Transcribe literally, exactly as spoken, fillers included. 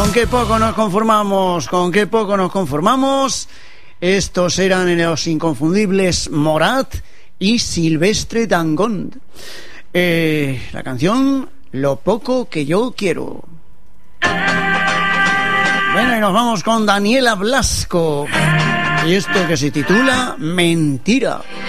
con qué poco nos conformamos, con qué poco nos conformamos. Estos eran los inconfundibles Morat y Silvestre Dangond. Eh, la canción Lo poco que yo quiero. Bueno, y nos vamos con Daniela Blasco y esto que se titula Mentira.